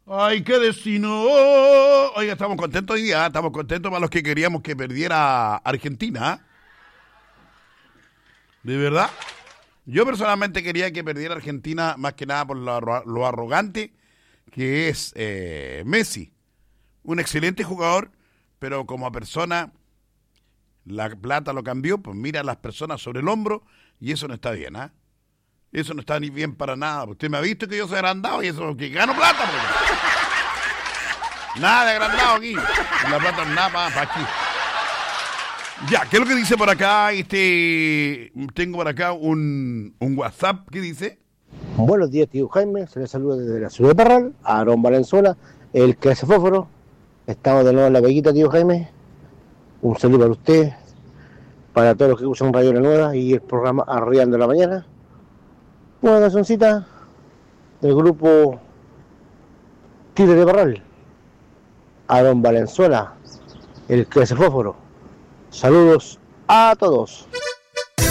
Ay, qué destino. Oiga, estamos contentos hoy día, estamos contentos para los que queríamos que perdiera Argentina. ¿De verdad? Yo personalmente quería que perdiera Argentina más que nada por lo arrogante que es Messi. Un excelente jugador, pero como persona la plata lo cambió, pues mira a las personas sobre el hombro y eso no está bien, ¿ah? Eso no está ni bien para nada. Usted me ha visto que yo soy agrandado y eso que gano plata, pues. Nada de agrandado aquí. La plata nada para aquí. Ya, ¿qué es lo que dice por acá? Tengo por acá un WhatsApp. ¿Qué dice? Buenos días, tío Jaime. Se le saluda desde la ciudad de Parral, a Aarón Valenzuela, el que hace fósforo. Estamos de nuevo en la Veguita, tío Jaime. Un saludo para usted, para todos los que usan Radio La Nueva y el programa Arriando la Mañana. Una cancioncita del grupo Tigre de Parral, Aarón Valenzuela, el que hace fósforo. Saludos a todos.